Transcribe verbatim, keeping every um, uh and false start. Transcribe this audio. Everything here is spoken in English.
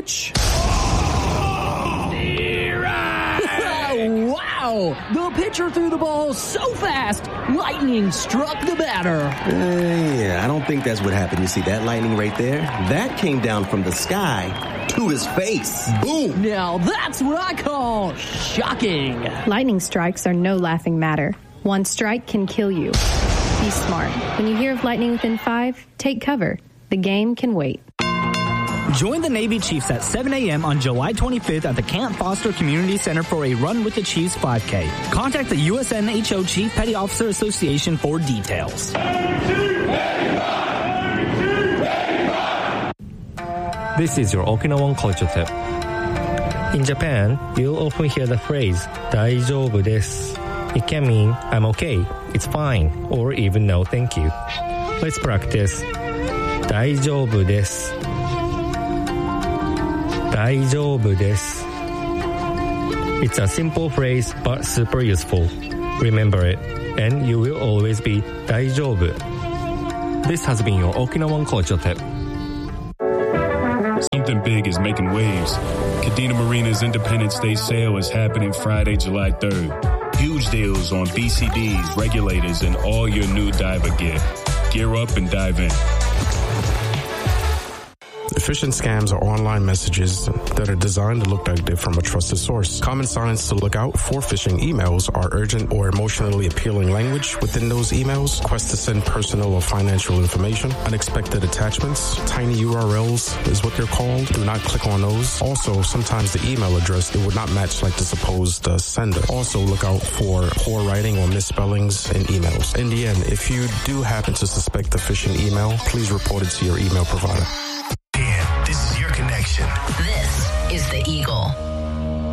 pitch. Wow! The pitcher threw the ball so fast, lightning struck the batter. Uh, yeah, I don't think that's what happened. You see that lightning right there? That came down from the sky to his face. Boom! Now that's what I call shocking. Lightning strikes are no laughing matter. One strike can kill you. Be smart. When you hear of lightning within five, take cover. The game can wait. Join the Navy Chiefs at seven a.m. on July twenty-fifth at the Camp Foster Community Center for a Run with the Chiefs five K. Contact the U S N H O Chief Petty Officer Association for details. This is your Okinawan culture tip. In Japan, you'll often hear the phrase, 大丈夫です. It can mean, I'm okay, it's fine, or even no thank you. Let's practice. 大丈夫です. 大丈夫です. It's a simple phrase, but super useful. Remember it, and you will always be 大丈夫. This has been your Okinawan culture tip. Something big is making waves. Kadena Marina's Independence Day sale is happening Friday, July third. Huge deals on B C Ds, regulators, and all your new diver gear. Gear up and dive in. Phishing scams are online messages that are designed to look like they're from a trusted source. Common signs to look out for phishing emails are urgent or emotionally appealing language within those emails, requests to send personal or financial information, unexpected attachments, tiny U R Ls is what they're called. Do not click on those. Also, sometimes the email address, it would not match like the supposed uh, sender. Also, look out for poor writing or misspellings in emails. In the end, if you do happen to suspect a phishing email, please report it to your email provider. This is your connection. This is The Eagle.